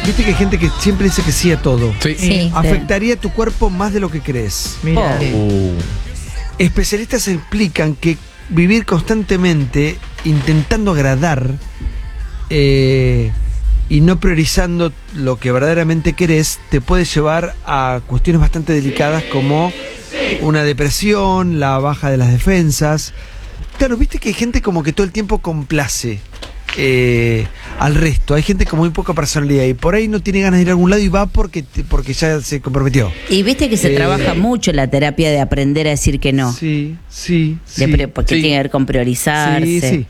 Viste que hay gente que siempre dice que sí a todo. Sí. Afectaría tu cuerpo más de lo que crees. Mira. Especialistas explican que vivir constantemente intentando agradar y no priorizando lo que verdaderamente querés te puede llevar a cuestiones bastante delicadas como una depresión, la baja de las defensas. Claro, viste que hay gente como que todo el tiempo complace al resto. Hay gente con muy poca personalidad y por ahí no tiene ganas de ir a algún lado y va porque ya se comprometió. Y viste que se trabaja mucho la terapia de aprender a decir que no. Sí. Porque tiene que ver con priorizarse.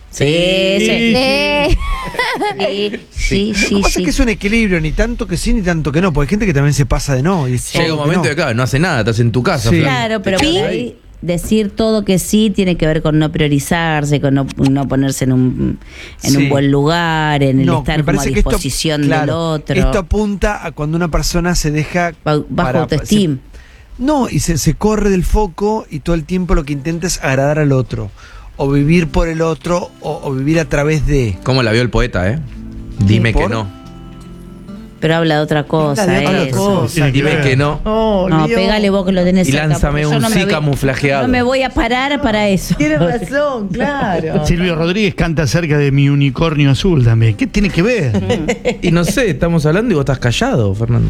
Sí. Lo que pasa es que es un equilibrio, ni tanto que sí, ni tanto que no, porque hay gente que también se pasa de no. Y Llega un momento de claro, no hace nada, estás en tu casa. Sí. Claro, pero por ahí decir todo que sí tiene que ver con no priorizarse, con no ponerse en un buen lugar, en el estar como a disposición del otro. Esto apunta a cuando una persona se deja bajo autoestima. Y se corre del foco y todo el tiempo lo que intenta es agradar al otro. O vivir por el otro, o vivir a través de. ¿Cómo la vio el poeta, Dime que no. Pero habla de otra cosa, Dime que no. No, pegale vos que lo tenés y cerca, lánzame un sí camuflajeado. No me voy a parar para eso. Tienes razón, claro. Silvio Rodríguez canta acerca de mi unicornio azul también. ¿Qué tiene que ver? Y no sé, estamos hablando y vos estás callado, Fernando.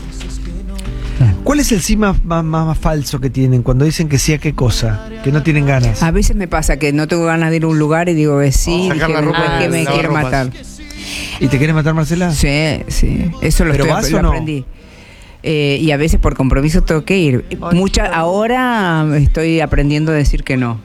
¿Cuál es el sí más falso que tienen cuando dicen que sí a qué cosa? Que no tienen ganas. A veces me pasa que no tengo ganas de ir a un lugar y digo que sí, Sacar dije, la ropa, que me lavar quiero ropas. matar. ¿Y te quieres matar, Marcela? Sí. Eso ¿Pero vas o no? aprendí. Y a veces por compromiso tengo que ir. Ahora estoy aprendiendo a decir que no.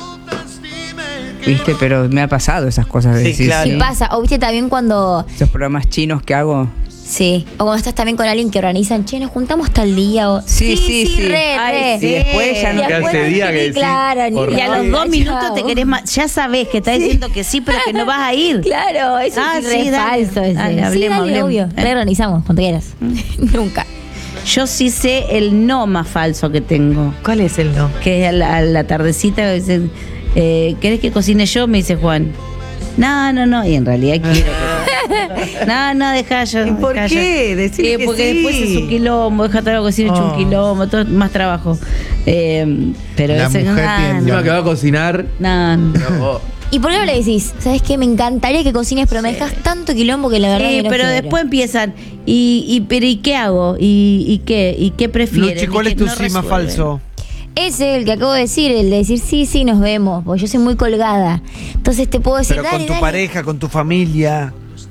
¿Viste? Pero me ha pasado esas cosas de Sí, decir claro. sí. Y pasa, o viste también cuando... Esos programas chinos que hago. Sí, o cuando estás también con alguien que organizan, che, nos juntamos tal día, o... Sí. re. Ay, sí. Y después ya no Y después ese día que decís, claro, Y a los 2 minutos te querés ya sabés que estás diciendo que sí, pero que no vas a ir. Claro, eso es re dale, falso. Ese. dale, Sí, hablemos, dale, obvio. Reorganizamos, cuando quieras. Nunca. Yo sí sé el no más falso que tengo, ¿Cuál es el no? que es a la tardecita, dicen, ¿querés que cocine yo? Me dice Juan. No, y en realidad quiero que... No, dejá yo. ¿Y por dejá qué? yo. Decirle que porque sí. después es un quilombo, déjate algo cocina hecho un quilombo, todo más trabajo. Pero La mujer tiene- Encima que va a cocinar. No. ¿Y por qué no le decís? ¿Sabes qué? Me encantaría que cocines, pero me dejas tanto quilombo que la verdad Sí, que no pero quiero. después empiezan, pero ¿y qué hago? ¿Y qué prefieren? Luchi, ¿cuál ¿Y es qué tu no sí más resuelven? falso? Ese, el que acabo de decir, el de decir sí, nos vemos, porque yo soy muy colgada. Entonces te puedo decir, Pero dale, con tu dale. pareja, con tu familia.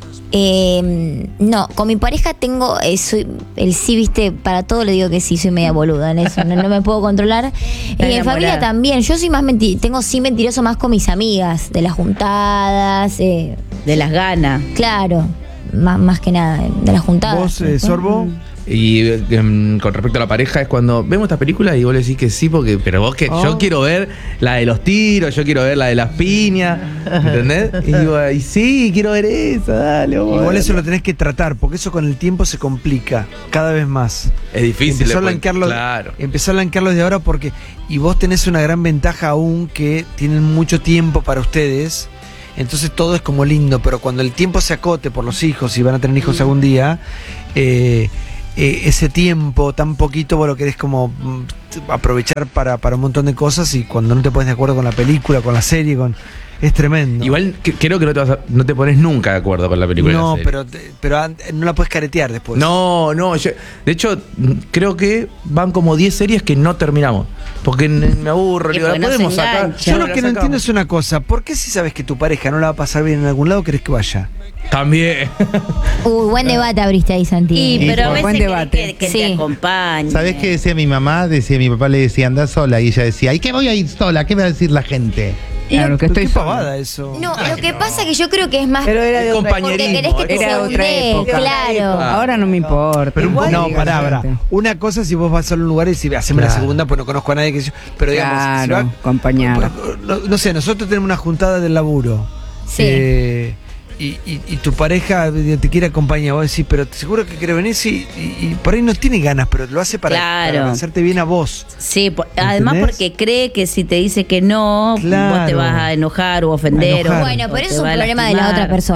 No, con mi pareja tengo soy el sí, viste, para todo le digo que sí, soy media boluda en eso, no me puedo controlar. Y en enamorada. familia también, yo soy más tengo sí mentiroso más con mis amigas, de las juntadas, De las ganas. claro, más que nada, de las juntadas. ¿Vos, Sorbo? Y con respecto a la pareja es cuando vemos esta película y vos le decís que sí, pero vos que yo quiero ver la de los tiros, yo quiero ver la de las piñas, ¿entendés? Y digo, y sí, quiero ver esa, dale, vamos a Igual verla. eso lo tenés que tratar, porque eso con el tiempo se complica cada vez más. Es difícil. Empezó a después. blanquearlo, Claro. empezó a blanquearlo desde ahora porque. Y vos tenés una gran ventaja aún que tienen mucho tiempo para ustedes. Entonces todo es como lindo, pero cuando el tiempo se acote por los hijos y van a tener hijos algún día, ese tiempo tan poquito vos lo querés como aprovechar para un montón de cosas y cuando no te pones de acuerdo con la película, con la serie, es tremendo. Igual creo que no te pones nunca de acuerdo con la película. y la No, serie. pero no la puedes caretear después. No, de hecho, creo que van como 10 series que no terminamos. Porque me aburro, Y digo, porque la no se podemos sacar. engancha. Yo lo la que no sacamos. entiendo es una cosa, ¿por qué si sabes que tu pareja no la va a pasar bien en algún lado, querés que vaya? También. Buen debate abriste ahí, Santi. Y pero a buen veces debate. que Sí. te acompañe. ¿Sabés qué decía mi mamá? Mi papá le decía, anda sola. Y ella decía, ¿y qué voy a ir sola? ¿Qué va a decir la gente? Claro, que Pero estoy qué sola. pavada eso. No, lo que pasa es que yo creo que es más Pero era de otra porque querés que compañerismo. te Era otra segundee, época. claro. Ahora no me importa. Pero Igual no, digas, pará. gente. Una cosa si vos vas a un lugar y decís, haceme la Claro. segunda, pues no conozco a nadie que yo. Pero digamos, si Claro, acompañar. no sé, nosotros tenemos una juntada del laburo. Sí. Y tu pareja te quiere acompañar, vos decís, pero seguro que quiere venir, sí, y por ahí no tiene ganas, pero lo hace para hacerte bien a vos. Sí, además ¿Entendés? porque cree que si te dice que no, Claro. vos te vas a enojar o ofender. A enojar. Bueno, pero o eso es te un va a problema de la lastimar. otra persona.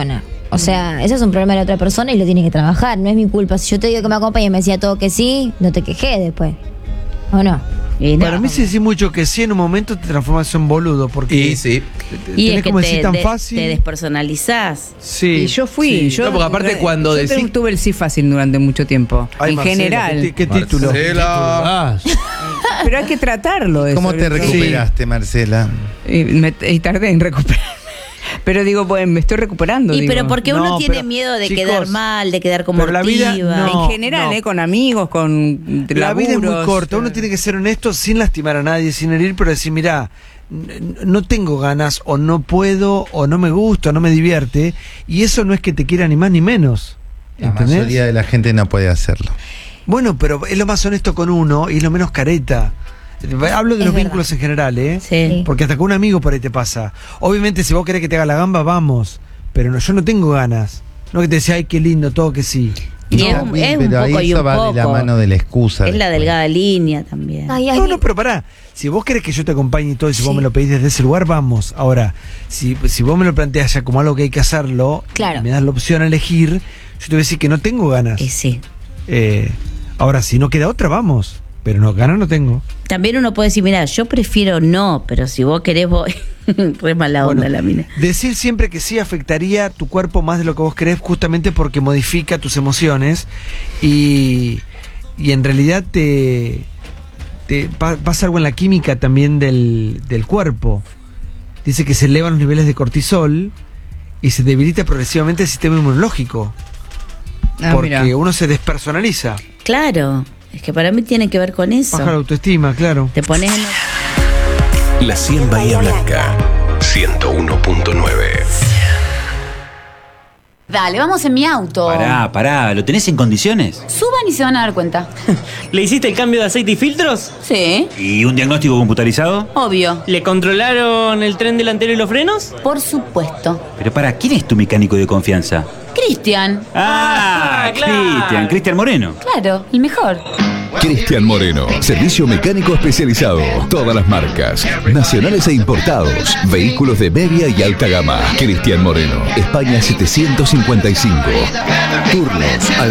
O sea, eso es un problema de la otra persona y lo tiene que trabajar. No es mi culpa. Si yo te digo que me acompañe y me decía todo que sí, no te quejé después. ¿O no? Para mí, si decís mucho que sí, en un momento te transformas en boludo. Porque sí. Y es que como decir tan fácil. Te despersonalizás. Sí. Y yo fui. No, porque aparte cuando decís. Yo tuve el sí fácil durante mucho tiempo. Ay, en Marcela, general. ¿Qué título? Pero hay que tratarlo. ¿Cómo te recuperaste, Marcela? Y tardé en recuperar. Pero digo, bueno, me estoy recuperando. Pero porque uno tiene miedo de quedar mal, de quedar como la vida, en general, con amigos, con laburos. La vida es muy corta. Uno tiene que ser honesto sin lastimar a nadie, sin herir, pero decir, mirá, no tengo ganas, o no puedo, o no me gusta, o no me divierte. Y eso no es que te quiera ni más ni menos. La mayoría de la gente no puede hacerlo. Bueno, pero es lo más honesto con uno y es lo menos careta. Hablo de los vínculos en general, ¿eh? Sí. Porque hasta con un amigo por ahí te pasa. Obviamente, si vos querés que te haga la gamba, vamos. Pero yo no tengo ganas. No que te decía, ay, qué lindo, todo que sí. Y es un pero poco y un eso va poco. de la mano de la excusa. Es la delgada línea también. No, pero pará. Si vos querés que yo te acompañe y todo, y si vos me lo pedís desde ese lugar, vamos. Ahora, si vos me lo planteás ya como algo que hay que hacerlo, claro, me das la opción a elegir, yo te voy a decir que no tengo ganas. Sí. Ahora, si no queda otra, vamos. Pero no, ganas no tengo. También uno puede decir, mira, yo prefiero no, pero si vos querés, voy. Re mala onda la mina. Decir siempre que sí afectaría tu cuerpo más de lo que vos querés, justamente porque modifica tus emociones y en realidad te pasa algo en la química también del cuerpo. Dice que se elevan los niveles de cortisol y se debilita progresivamente el sistema inmunológico. Porque uno se despersonaliza. Claro. Es que para mí tiene que ver con eso. Baja la autoestima, claro. Te pones en... La 100 Bahía Blanca, 101.9. Dale, vamos en mi auto. Pará, ¿lo tenés en condiciones? Suban y se van a dar cuenta. ¿Le hiciste el cambio de aceite y filtros? Sí. ¿Y un diagnóstico computarizado? Obvio. ¿Le controlaron el tren delantero y los frenos? Por supuesto. Pero ¿quién es tu mecánico de confianza? Cristian. Claro. Cristian Moreno. Claro, el mejor. Cristian Moreno, servicio mecánico especializado. Todas las marcas, nacionales e importados. Vehículos de media y alta gama. Cristian Moreno, España 755. Turnos al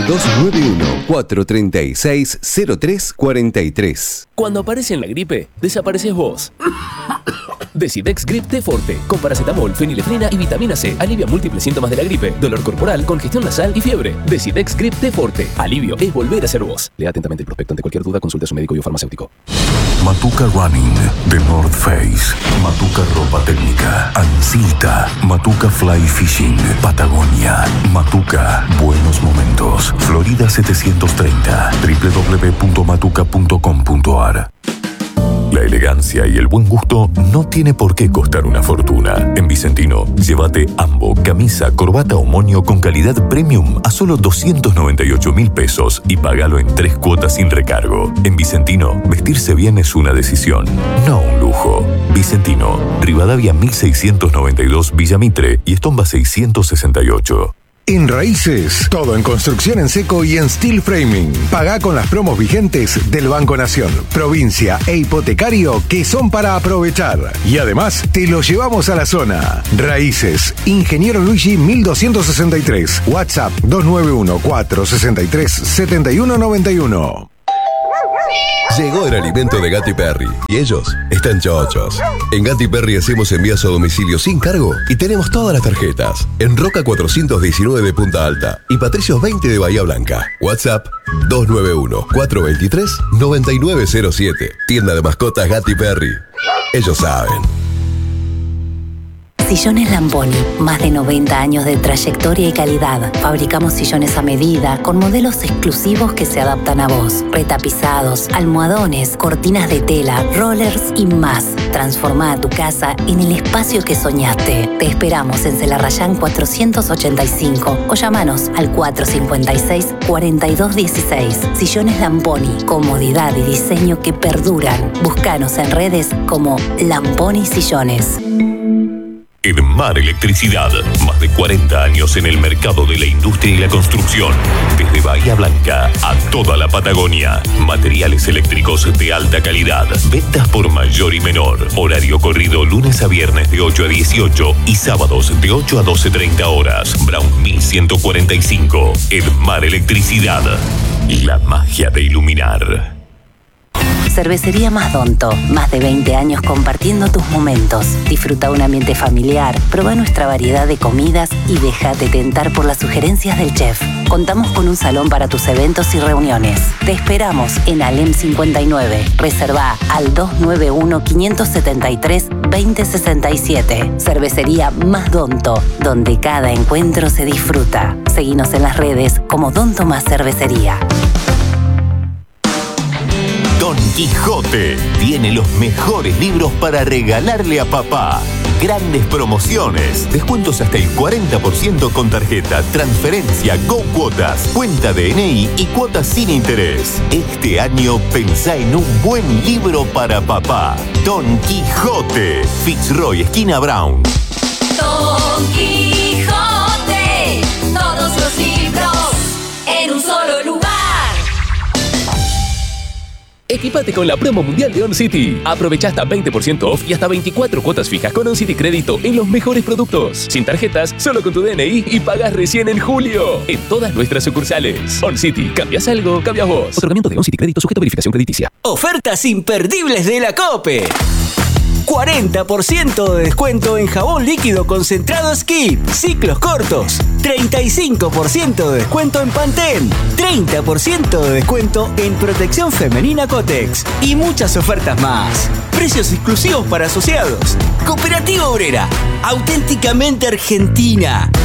291-436-0343. Cuando aparece la gripe, desapareces vos. Decidex Grip T Forte, con paracetamol, fenilefrina y vitamina C. Alivia múltiples síntomas de la gripe, dolor corporal, congestión nasal y fiebre. Decidex Grip T Forte. Alivio es volver a ser vos. Lea atentamente el prospecto. Ante cualquier duda, consulte a su médico y o farmacéutico. Matuca Running, The North Face, Matuca Ropa Técnica, Ancilta, Matuca Fly Fishing, Patagonia, Matuca, Buenos Momentos, Florida 730, www.matuca.com.ar. La elegancia y el buen gusto no tiene por qué costar una fortuna. En Vicentino, llévate ambo, camisa, corbata o moño con calidad premium a solo 298.000 pesos y págalo en 3 cuotas sin recargo. En Vicentino, vestirse bien es una decisión, no un lujo. Vicentino, Rivadavia 1692 Villa Mitre y Estomba 668. En Raíces, todo en construcción en seco y en steel framing. Pagá con las promos vigentes del Banco Nación, provincia e hipotecario que son para aprovechar. Y además, te lo llevamos a la zona. Raíces, Ingeniero Luigi 1263. WhatsApp 291-463-7191. Llegó el alimento de Gatti Perry y ellos están chochos. En Gatti Perry hacemos envíos a domicilio sin cargo y tenemos todas las tarjetas. En Roca 419 de Punta Alta y Patricios 20 de Bahía Blanca. WhatsApp 291-423-9907. Tienda de mascotas Gatti Perry. Ellos saben. Sillones Lamponi, más de 90 años de trayectoria y calidad. Fabricamos sillones a medida, con modelos exclusivos que se adaptan a vos. Retapizados, almohadones, cortinas de tela, rollers y más. Transforma tu casa en el espacio que soñaste. Te esperamos en Celarrayán 485 o llamanos al 456-4216. Sillones Lamponi, comodidad y diseño que perduran. Búscanos en redes como Lamponi Sillones. Edmar Electricidad. Más de 40 años en el mercado de la industria y la construcción. Desde Bahía Blanca a toda la Patagonia. Materiales eléctricos de alta calidad. Ventas por mayor y menor. Horario corrido lunes a viernes de 8 a 18 y sábados de 8 a 12:30 horas. Brown 1145. Edmar Electricidad. La magia de iluminar. Cervecería Masdonto. Más de 20 años compartiendo tus momentos. Disfruta un ambiente familiar, prueba nuestra variedad de comidas y déjate tentar por las sugerencias del chef. Contamos con un salón para tus eventos y reuniones. Te esperamos en Alem 59. Reserva al 291-573-2067. Cervecería Masdonto, donde cada encuentro se disfruta. Seguinos en las redes como Don Tomás Cervecería. Don Quijote tiene los mejores libros para regalarle a papá. Grandes promociones, descuentos hasta el 40% con tarjeta, transferencia, GoCuotas, cuenta DNI y cuotas sin interés. Este año pensá en un buen libro para papá. Don Quijote, Fitzroy, esquina Brown. Don Quijote, todos los libros en un solo lugar. Equipate con la promo mundial de OnCity. Aprovecha hasta 20% off y hasta 24 cuotas fijas con OnCity Crédito en los mejores productos. Sin tarjetas, solo con tu DNI y pagas recién en julio. En todas nuestras sucursales. OnCity, cambias algo, cambias vos. Otorgamiento de OnCity Crédito sujeto a verificación crediticia. Ofertas imperdibles de la COPE. 40% de descuento en jabón líquido concentrado Skip, ciclos cortos. 35% de descuento en Pantene. 30% de descuento en protección femenina Cotex. Y muchas ofertas más. Precios exclusivos para asociados. Cooperativa Obrera, auténticamente argentina.